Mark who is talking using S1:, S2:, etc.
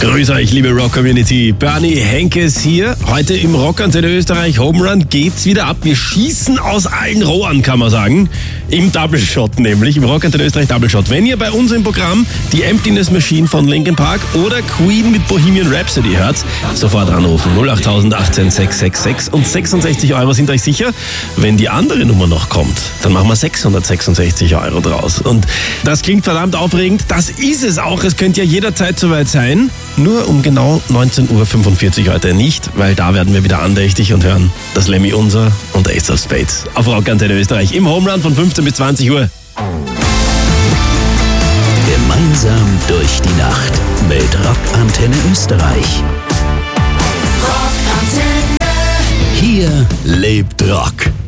S1: Grüß euch, liebe Rock-Community. Bernie Henkes hier. Heute im Rockantenne Österreich Home Run geht's wieder ab. Wir schießen aus allen Rohren, kann man sagen. Im Double Shot nämlich, im Rockantenne Österreich Double Shot. Wenn ihr bei uns im Programm die Emptiness Machine von Linkin Park oder Queen mit Bohemian Rhapsody hört, sofort anrufen. 08000 18 666 und 66 Euro sind euch sicher. Wenn die andere Nummer noch kommt, dann machen wir 666 Euro draus. Und das klingt verdammt aufregend. Das ist es auch. Es könnte ja jederzeit soweit sein. Nur um genau 19.45 Uhr heute nicht, weil da werden wir wieder andächtig und hören das Lemmy Unser und Ace of Spades auf Rockantenne Österreich im Home Run von 15 bis 20 Uhr.
S2: Gemeinsam durch die Nacht mit Rockantenne Österreich. Rockantenne. Hier lebt Rock.